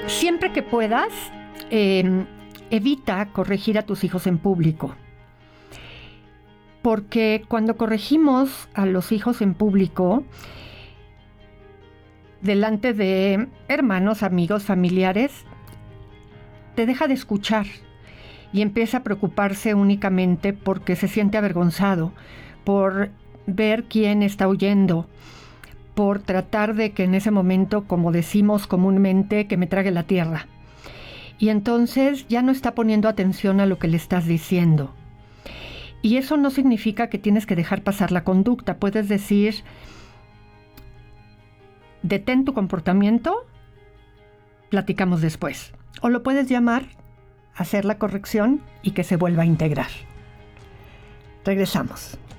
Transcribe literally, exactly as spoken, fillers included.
Siempre que puedas, eh, evita corregir a tus hijos en público. Porque cuando corregimos a los hijos en público, delante de hermanos, amigos, familiares, te deja de escuchar y empieza a preocuparse únicamente porque se siente avergonzado, por ver quién está huyendo, por tratar de que en ese momento, como decimos comúnmente, que me trague la tierra. Y entonces ya no está poniendo atención a lo que le estás diciendo. Y eso no significa que tienes que dejar pasar la conducta. Puedes decir, detén tu comportamiento, platicamos después. O lo puedes llamar, hacer la corrección y que se vuelva a integrar. Regresamos.